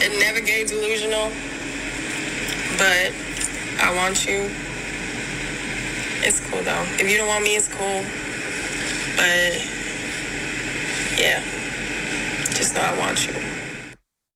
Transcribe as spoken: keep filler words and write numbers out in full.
It never gave delusional, but I want you. It's cool though. If you don't want me, it's cool. But yeah, just know I want you.